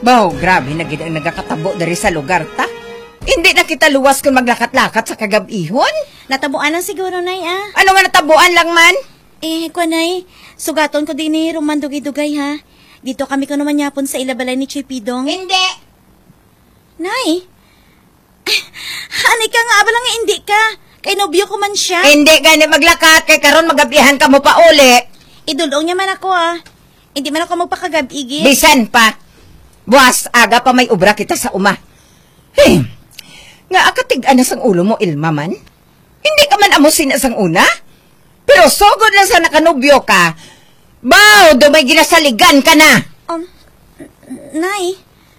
Baw, grabe na gid ang nagakatabo dari sa lugar ta. Hindi na kita luwas kung maglakat-lakat sa kagabihon. Natabuan lang siguro, Nay, ah. Ano nga natabuan lang man? Kwa, Nay, sugaton ko din ni Roman Dugay-Dugay, ha. Dito kami ko naman yapon sa ilabalay ni Choy Pidong. Hindi. Nay, hanay ka nga, abala nga hindi ka. Kay nobyo ko man siya. Hindi gani maglakat kay karon magabihan ka mo pa uli. Idulong niya man ako, ah. Hindi man ako magpakagab-igi. Bisan pa. Buwas, aga pa may ubra kita sa uma. Hey, nga akatigan na sang ulo mo, Ilma man. Hindi ka man amusin na sang una. Pero sugod lang sa nakanubyo ka. Baw, do may ginasaligan ka na. Nay.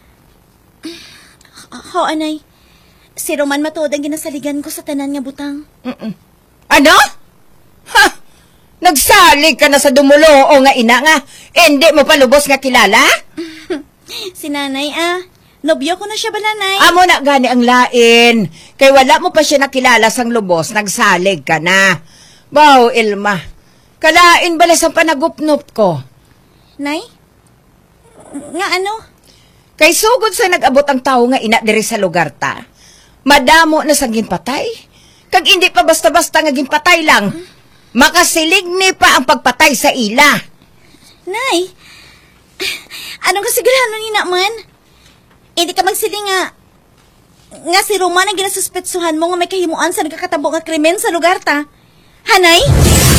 Anay. Si Roman matuod ang ginasaligan ko sa tanan nga butang. Ano? Ha? Nagsalig ka na sa dumulo o nga ina nga. Hindi mo pa lubos nga kilala? Si nanay, ah. Nobyo ko na siya ba, nanay? Amo na gani ang lain. Kay wala mo pa siya nakilala sang lubos, nagsalig ka na. Baw, Ilma. Kalain bala sa panagupnop ko. Nay? Nga ano? Kay sugod sa nag-abot ang tao nga ina diri sa lugar ta. Madamo na sang ginpatay. Kag hindi pa basta-basta nga ginpatay lang. Makasilig ni pa ang pagpatay sa ila. Nay, anong kasigurahan ni naman? Hindi ka magsiling nga si Roman ang ginasuspetsuhan mo nga may kahimuan sa nagkakatabo nga krimen sa lugar ta. Hanay?